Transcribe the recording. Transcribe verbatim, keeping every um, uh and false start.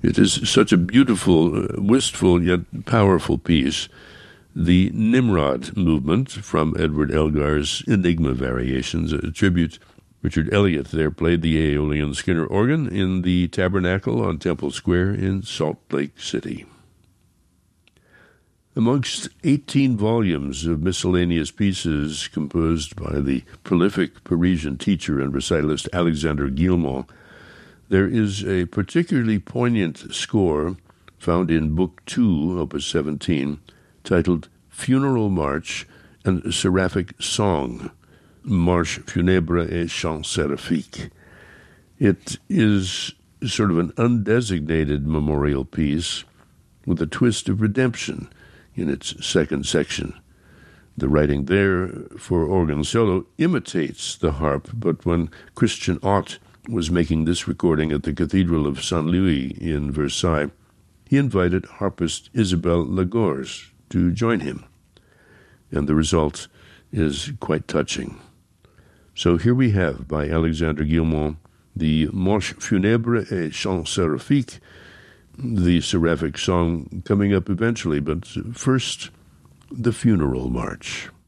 It is such a beautiful, uh, wistful, yet powerful piece. The Nimrod movement from Edward Elgar's Enigma Variations, a tribute. Richard Elliott there played the Aeolian Skinner organ in the Tabernacle on Temple Square in Salt Lake City. Amongst eighteen volumes of miscellaneous pieces composed by the prolific Parisian teacher and recitalist Alexandre Guilmant, there is a particularly poignant score found in Book Two, Opus seventeen, titled Funeral March and Seraphic Song, Marche funèbre et chant séraphique. It is sort of an undesignated memorial piece with a twist of redemption in its second section. The writing there for organ solo imitates the harp, but when Christian Ott was making this recording at the Cathedral of Saint Louis in Versailles, he invited harpist Isabelle Lagorce to join him, and the result is quite touching. So here we have, by Alexandre Guilmant, the Marche funèbre et chant séraphique, the seraphic song coming up eventually, but first, the funeral march.